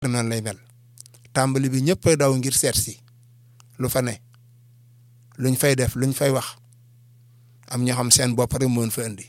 noonu lay mel tàmbali bi ñëpp daw ngir seet si lu fa ne luñ fay def luñ fay wax am ñoo xam seen bopp rek moo fa indi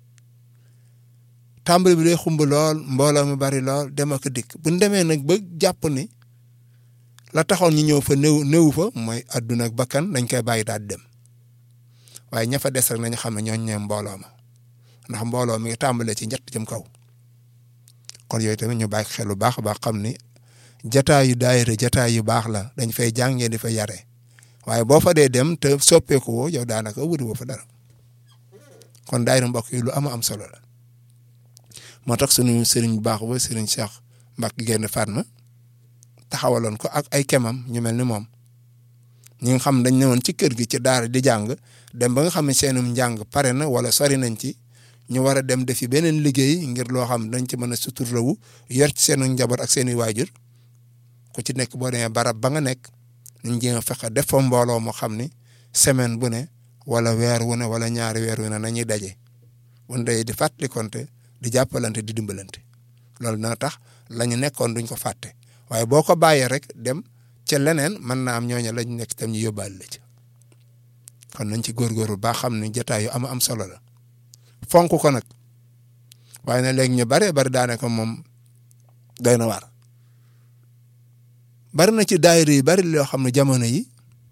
tàmbali bi day xumb lool mbooloo mi bari lool dem ak dikk bu ñu demee nag ba jàpp ni la taxoon ñu ñëw fa néew fa mooy àdduna ak bakkan dañ koy bàyyi daal dem waaye ña fa des rek nañu xam ne ñooñu ñooy mbooloo ma ndax mbooloo mi ngi tàmbalee ci ñett jëm kaw kon yooyu tamit ñu bàyyi xel lu baax a baax xam ni jataayu daayira jataay yu baax la dañ fay jàngee di fa yare waaye boo fa dee dem te soppeeku woo yow daanaka wuti woo fa dara kon daayira mbokk yi lu am solo la moo tax sunu sëriñ bu baax ba sëriñ Cheikh Mbacke Gaïndé Fatma taxawaloon ko ak ay kemam ñu mel ni moom ñi nga xam dañ ne woon ci kër gi ci daara di jàng dem ba nga xam ne seenum njàng pare na wala sori nañ ci ñu war a dem defi beneen liggéey ngir loo xam dañ ci mën a suturlawu yor ci seen njaboot ak seen i waajur ku ci nekk boo demee barab ba nga nekk ñu jéem a fexe def fa mbooloo moo xam ni semaine bu ne wala weer wu ne wala ñaari weer wu ne nañuy daje bu ñu dajee di fàttalikonte di jàppalante di dimbalante loolu dana tax la ñu nekkoon duñ ko fàtte waaye boo ko bàyyee rek dem ca leneen mën naa am ñooñu lañ nekk tam ñu yóbbaale la ci kon nañ ci góorgóorlu baax xam ne jotaay yu am solo la fonk ko nag waaye nag léegi ñu bari daanaka moom doy na waar bari na ci daayira yi bari loo xam ne jamono yi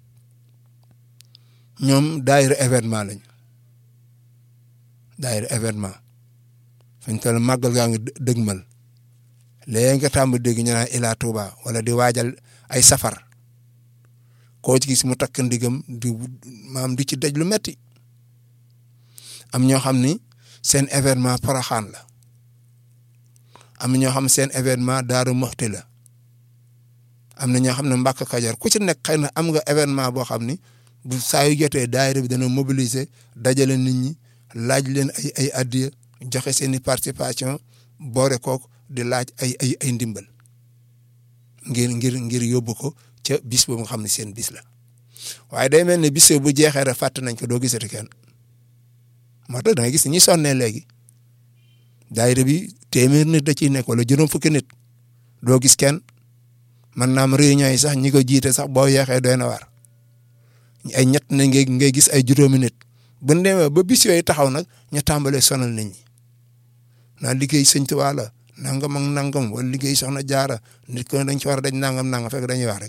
ñoom daayira événement lañu daayira événement fuñ toll màggal gaa ngi dëgmal léegi nga tàmm dégg ñu naan Ila Touba wala di waajal ay safar koo ci gis mu takk ndigam di ci daj lu metti am ñoo xam ni seen événement Porokhane la am na ñoo xam seen événement Daaru Muxti la am na ñoo xam ne Mbàkke Kajoor ku ci nekk xëy na am nga événement boo xam ni bu saa yu jotee daayira bi dana mobiliser dajale nit ñi laaj leen ay addiya joxe seen i participation boore kook di laaj ay ndimbal ngir yóbbu ko ca bis boobu nga xam ne seen bis la waaye day mel ne bis bu jeexee rek fàtte nañ ko doo gisati kenn moo tax da nga gis ñi sonnee léegi daayira bi téeméer nit da ciy nekk wala juróom fukki nit doo gis kenn man naam réunion yi sax ñi ko jiite sax boo yeexee doy na waar ay ñett na ngay gis ay juróomi nit bu ñu demee ba bis yooyu taxaw nag ñu tàmbalee sonal nit ñi naan liggéey Sëñ Tuubaa la nangam ak nangam wala liggéey Soxna Jaara nit ko dañ ci war a dañ nangam fekk dañuy wax rek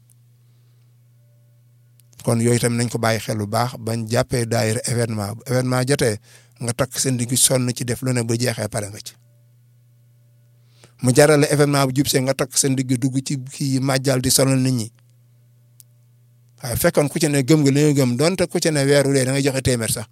kon yooyu tamit nañ ko bàyyi xel bu baax bañ jàppee daayira événement jotee nga takk seen digg sonn ci def lu ne ba jeexee pare nga ci mu jarale événement bu jub see nga takk seen digg dugg ci kii màjjal di sonal nit ñi waaye fekkoon ku ci ne gëm nga li nga gëm donte ku ci ne weeru dee da ngay joxe téeméer sax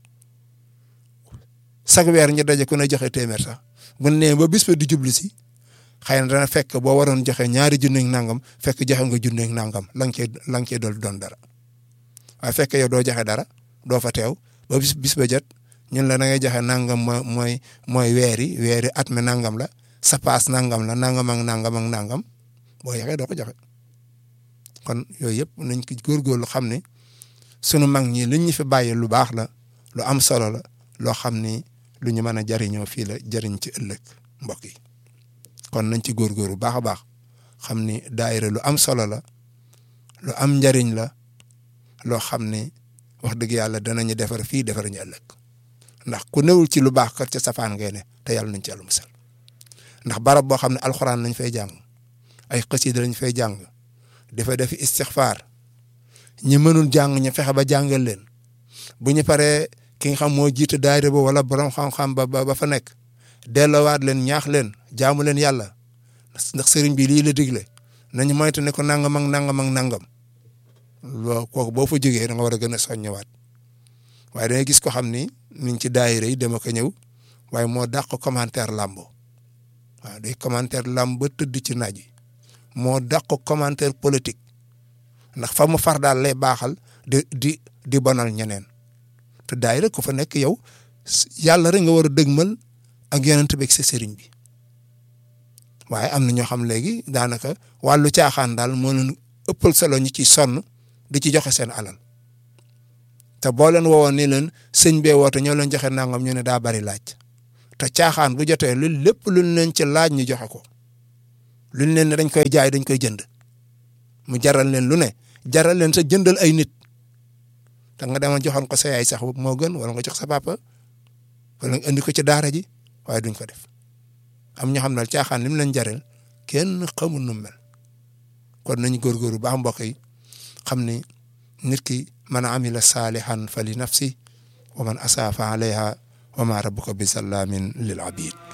chaque weer ñu daje ku ne joxe téeméer sax bu nee ba bis ba di jublu si xëy na dana fekk boo waroon joxe ñaari junneeg nangam fekk joxe nga junneeg nangam la nga cee doon dara waaye fekk yow doo joxe dara doo fa teew ba bis ba jot ñun la da ngay joxe nangam mooy weeri at mi nangam la sa paas nangam la nangam ak nangam boo joxe doo ko joxe kon yooyu yëpp nañ ko góorgóorlu xam ne sunu mag ñi liñ ñu fi bàyyi lu baax la lu am solo la loo xam ni lu ñu mën a jariñoo fii la jariñ ci ëllëg mbokk yi kon nañ ci góorgóorlu baax a baax xam ni daayira lu am solo la lu am njariñ la loo xam ne wax dëgg yàlla danañu defar fii defar ñu ëllëg ndax ku newul ci lu baax kat ca safaan ngay ne te yàlla nañ ci yàlla musal ndax barab boo xam ne alxuraan lañ fay jàng ay xasida lañ fay jàng dafa def istixfaar ñi mënul jàng ñu fexe ba jàngal leen bu ñu paree ki nga xam moo jiite daayira ba wala borom xam-xam ba fa nekk delloowaat leen ñaax leen jaamu leen yàlla ndax sëriñ bi lii la digle nañu moytu ne ko nangam ak nangam loo kooku boo fa jógee da nga war a gën a soññewaat waaye da ngay gis ko xam ni niñ ci daayira yi dama ko ñëw waaye moo dàq commentaire làmbo waaw day commentaire làmb ba tëdd ci naaj yi moo dàq commentaire politique ndax fa mu far daal lay baaxal di bonal ñeneen te daayira ku fa nekk yow yàlla rek nga war a dëgmal ak yonent bi ak sa sëriñ bi waaye am na ñoo xam léegi daanaka wàllu caaxaan daal moo leen ëppal solo ñi ci sonn di ci joxe seen alal te boo leen woowoon ni leen sëñ bee woote ñoo leen joxe nangam ñu ne daa bari laaj te caaxaan bu jotee lépp luñ leen ci laaj ñu joxe ko luñ leen ne dañ koy jaay dañ koy jënd mu jaral leen lu ne jaral leen sa jëndal ay nit te nga demoon joxoon ko sa yaay sax moo gën wala nga jox sa papa wala nga indi ko ci daara ji waaye duñ ko def am ñoo xam ne caaxaan li mu leen jaral kenn xamul nu mel kon nañu góorgóorlu baax mbokk yi xam ni nit ki man amila saalihan fa li nafsi wa man asaa fa alayha wa ma rabbuka bi zallaamin lil abid